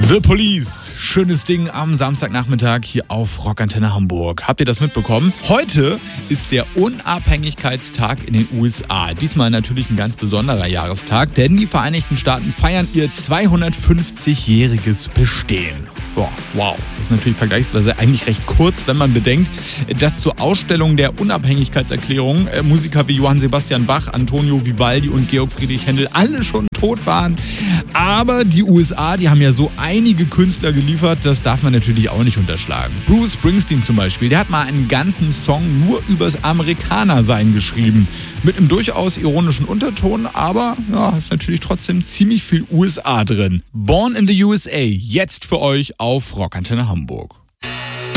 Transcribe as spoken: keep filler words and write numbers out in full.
The Police, schönes Ding am Samstagnachmittag hier auf Rockantenne Hamburg. Habt ihr das mitbekommen? Heute ist der Unabhängigkeitstag in den U S A. Diesmal natürlich ein ganz besonderer Jahrestag, denn die Vereinigten Staaten feiern ihr zweihundertfünfzigjähriges Bestehen. Boah, wow, das ist natürlich vergleichsweise eigentlich recht kurz, wenn man bedenkt, dass zur Ausstellung der Unabhängigkeitserklärung äh, Musiker wie Johann Sebastian Bach, Antonio Vivaldi und Georg Friedrich Händel alle schon tot waren. Aber die U S A, die haben ja so einige Künstler geliefert, das darf man natürlich auch nicht unterschlagen. Bruce Springsteen zum Beispiel, der hat mal einen ganzen Song nur übers Amerikanersein geschrieben. Mit einem durchaus ironischen Unterton, aber ja, ist natürlich trotzdem ziemlich viel U S A drin. Born in the U S A, jetzt für euch auf Rockantenne Hamburg.